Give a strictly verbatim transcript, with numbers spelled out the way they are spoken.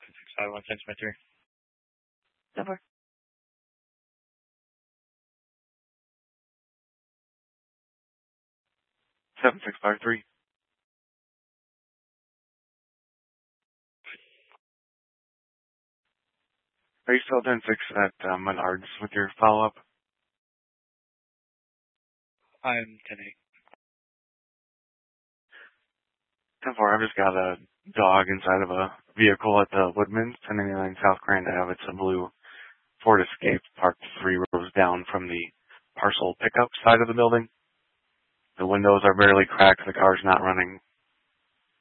six five one six three. Over. seven six five three. Are you still ten six at uh, Menards with your follow-up? I'm ten eight. ten four, I've just got a dog inside of a vehicle at the Woodman's, ten ninety-nine South Grand Ave. It's a blue Ford Escape parked three rows down from the parcel pickup side of the building. The windows are barely cracked. The car's not running.